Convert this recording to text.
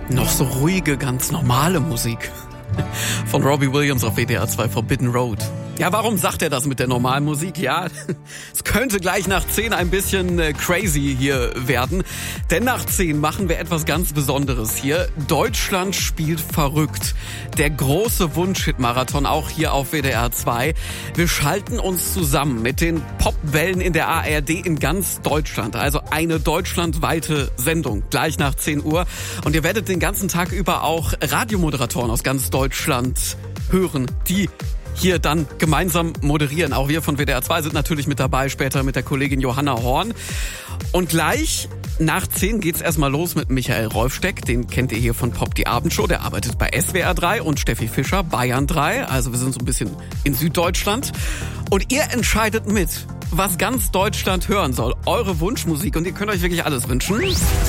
Noch so ruhige, ganz normale Musik. Von Robbie Williams auf WDR 2 Forbidden Road. Ja, warum sagt er das mit der normalen Musik? Ja, es könnte gleich nach 10 ein bisschen crazy hier werden. Denn nach 10 machen wir etwas ganz Besonderes hier. Deutschland spielt verrückt. Der große Wunsch-Hit-Marathon auch hier auf WDR 2. Wir schalten uns zusammen mit den Popwellen in der ARD in ganz Deutschland. Also eine deutschlandweite Sendung gleich nach 10 Uhr. Und ihr werdet den ganzen Tag über auch Radiomoderatoren aus ganz Deutschland hören, die hier dann gemeinsam moderieren. Auch wir von WDR 2 sind natürlich mit dabei, später mit der Kollegin Johanna Horn. Und gleich nach 10 geht's erstmal los mit Michael Rolfsteck. Den kennt ihr hier von Pop die Abendshow. Der arbeitet bei SWR 3 und Steffi Fischer, Bayern 3. Also wir sind so ein bisschen in Süddeutschland. Und ihr entscheidet mit, was ganz Deutschland hören soll. Eure Wunschmusik. Und ihr könnt euch wirklich alles wünschen.